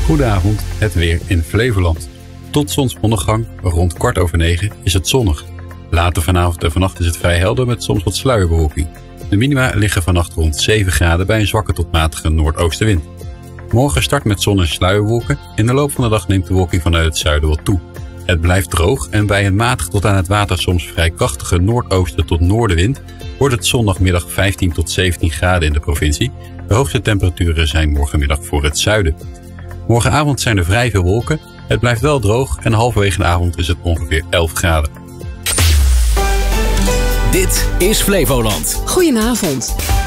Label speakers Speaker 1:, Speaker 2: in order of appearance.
Speaker 1: Goedenavond, het weer in Flevoland. Tot zonsondergang, rond 9:15, is het zonnig. Later vanavond en vannacht is het vrij helder met soms wat sluierbewolking. De minima liggen vannacht rond 7 graden bij een zwakke tot matige noordoostenwind. Morgen start met zon en sluierwolken. In de loop van de dag neemt de wolking vanuit het zuiden wat toe. Het blijft droog en bij een matig tot aan het water soms vrij krachtige noordoosten tot noordenwind wordt het zondagmiddag 15 tot 17 graden in de provincie. De hoogste temperaturen zijn morgenmiddag voor het zuiden. Morgenavond zijn er vrij veel wolken. Het blijft wel droog en halverwege de avond is het ongeveer 11 graden.
Speaker 2: Dit is Flevoland.
Speaker 3: Goedenavond.